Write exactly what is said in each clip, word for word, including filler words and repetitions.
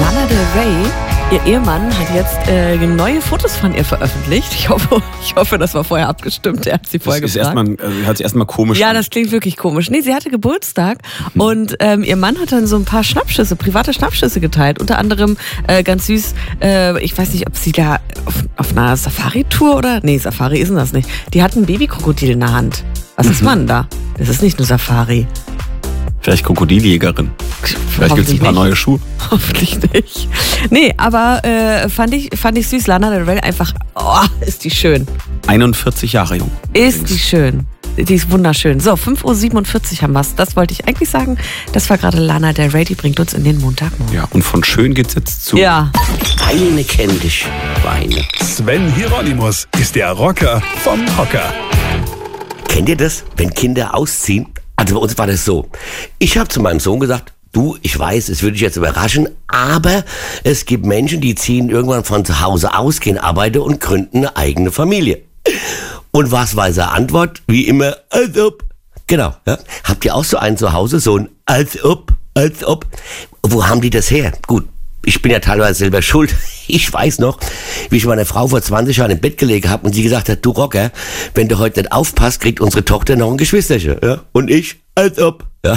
Lana Del Rey, ihr Ehemann, hat jetzt äh, neue Fotos von ihr veröffentlicht. Ich hoffe, ich hoffe, das war vorher abgestimmt. Er hat sie vorher das ist gefragt. erstmal, äh, hört sich erstmal komisch ja, an. das klingt wirklich komisch. Nee, sie hatte Geburtstag mhm. und ähm, ihr Mann hat dann so ein paar Schnappschüsse, private Schnappschüsse geteilt. Unter anderem äh, ganz süß, äh, ich weiß nicht, ob sie da auf, auf einer Safari-Tour oder? Nee, Safari ist das nicht. Die hat ein Babykrokodil in der Hand. Was mhm. ist man da? Das ist nicht nur Safari. Vielleicht Krokodiljägerin. Vielleicht gibt es ein paar nicht. neue Schuhe. Hoffentlich nicht. Nee, aber äh, fand, ich, fand ich süß. Lana Del Rey einfach, oh, ist die schön. einundvierzig Jahre jung. Ist übrigens. die schön. Die ist wunderschön. So, fünf Uhr siebenundvierzig haben wir es. Das wollte ich eigentlich sagen. Das war gerade Lana Del Rey, die bringt uns in den Montagmorgen. Ja, und von schön geht's jetzt zu. Ja. Weine kenn dich, Weine. Sven Hieronymus ist der Rocker vom Hocker. Kennt ihr das, wenn Kinder ausziehen? Also bei uns war das so. Ich habe zu meinem Sohn gesagt, du, ich weiß, es würde dich jetzt überraschen, aber es gibt Menschen, die ziehen irgendwann von zu Hause aus, gehen arbeiten und gründen eine eigene Familie. Und was war seine Antwort? Wie immer, als ob. Genau. Ja? Habt ihr auch so einen zu Hause, so ein als ob, als ob? Wo haben die das her? Gut. Ich bin ja teilweise selber schuld. Ich weiß noch, wie ich meine Frau vor zwanzig Jahren im Bett gelegen habe und sie gesagt hat, du Rocker, wenn du heute nicht aufpasst, kriegt unsere Tochter noch ein Geschwisterchen. Ja? Und ich, als ob. Ja,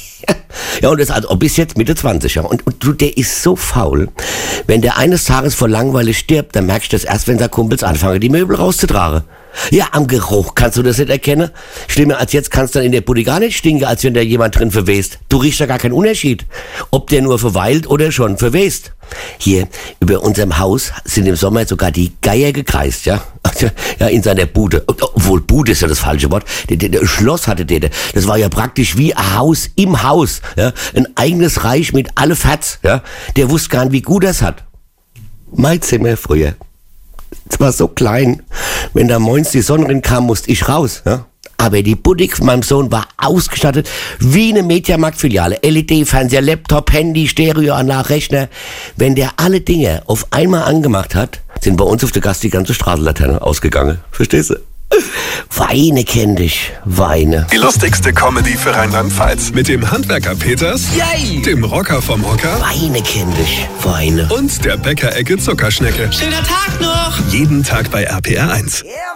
ja und das als ob bis jetzt Mitte zwanzig. Ja? Und, und du, der ist so faul. Wenn der eines Tages vor Langeweile stirbt, dann merkst du das erst, wenn seine Kumpels anfangen, die Möbel rauszutragen. Ja, am Geruch kannst du das nicht erkennen. Schlimmer als jetzt kannst du dann in der Bude gar nicht stinken, als wenn da jemand drin verwest. Du riechst ja gar keinen Unterschied, ob der nur verweilt oder schon verwest. Hier, über unserem Haus sind im Sommer sogar die Geier gekreist, ja. Ja, in seiner Bude. Obwohl, Bude ist ja das falsche Wort. Der, der, der Schloss hatte der. Das war ja praktisch wie ein Haus im Haus, ja. Ein eigenes Reich mit alle Fatz, ja. Der wusste gar nicht, wie gut das hat. Mein Zimmer früher. Es war so klein. Wenn da morgens die Sonne rein kam, musste ich raus. Ja? Aber die Boutique von meinem Sohn war ausgestattet wie eine Mediamarkt-Filiale. L E D-Fernseher, Laptop, Handy, Stereoanlage, Rechner. Wenn der alle Dinge auf einmal angemacht hat, sind bei uns auf der Gast die ganze Straßenlaterne ausgegangen. Verstehst du? Weine kenn dich, Weine. Die lustigste Comedy für Rheinland-Pfalz. Mit dem Handwerker Peters, Yay! dem Rocker vom Hocker Weine kenn dich, Weine. und der Bäckerecke Zuckerschnecke. Schöner Tag noch! Jeden Tag bei R P R eins.